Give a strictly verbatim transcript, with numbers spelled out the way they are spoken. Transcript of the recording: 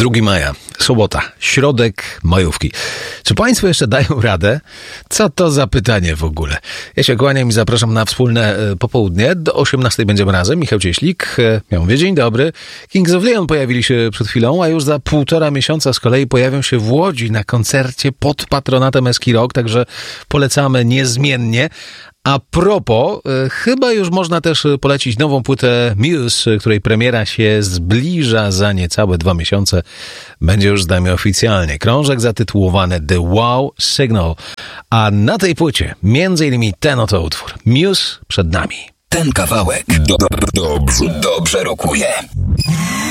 drugiego maja, sobota, środek majówki. Czy państwo jeszcze dają radę? Co to za pytanie w ogóle? Ja się kłaniam i zapraszam na wspólne e, popołudnie. Do osiemnastej będziemy razem. Michał Cieślik. E, ja mówię dzień dobry. Kings of Leon pojawili się przed chwilą, a już za półtora miesiąca z kolei pojawią się w Łodzi na koncercie pod patronatem Eski Rock, także polecamy niezmiennie. A propos, y, chyba już można też polecić nową płytę Muse, której premiera się zbliża za niecałe dwa miesiące. Będzie już z nami oficjalnie. Krążek zatytułowany The Wow Signal. A na tej płycie między innymi ten oto utwór. Muse przed nami. Ten kawałek do, do, dobrze, dobrze rokuje.